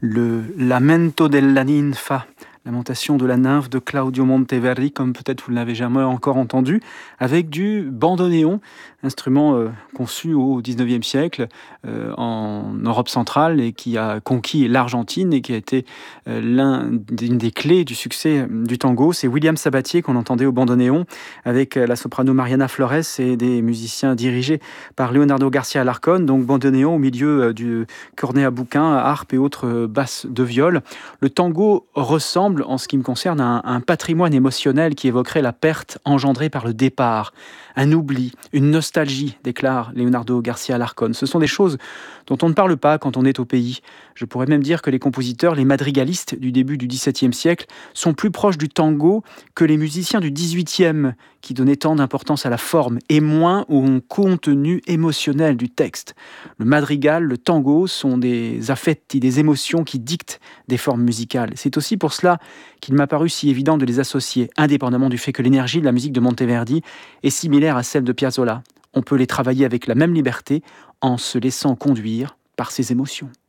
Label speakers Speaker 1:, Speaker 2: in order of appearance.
Speaker 1: Le Lamento della ninfa, lamentation de la nymphe de Claudio Monteverdi, comme peut-être vous ne l'avez jamais encore entendu, avec du bandoneon, instrument conçu au XIXe siècle en Europe centrale et qui a conquis l'Argentine et qui a été l'une des clés du succès du tango. C'est William Sabatier qu'on entendait au bandoneon avec la soprano Mariana Flores et des musiciens dirigés par Leonardo Garcia Alarcón, donc bandoneon au milieu du cornet à bouquin, harpe et autres basses de viol. Le tango ressemble, en ce qui me concerne, à un patrimoine émotionnel qui évoquerait la perte engendrée par le départ, un oubli, une nostalgie, déclare Leonardo Garcia Alarcón. Ce sont des choses dont on ne parle pas quand on est au pays. Je pourrais même dire que les compositeurs, les madrigalistes du début du XVIIe siècle sont plus proches du tango que les musiciens du XVIIIe qui donnaient tant d'importance à la forme et moins au contenu émotionnel du texte. Le madrigal, le tango sont des affetti, des émotions qui dictent des formes musicales. C'est aussi pour cela qu'il m'a paru si évident de les associer, indépendamment du fait que l'énergie de la musique de Monteverdi est similaire à celle de Piazzolla. On peut les travailler avec la même liberté en se laissant conduire par ses émotions.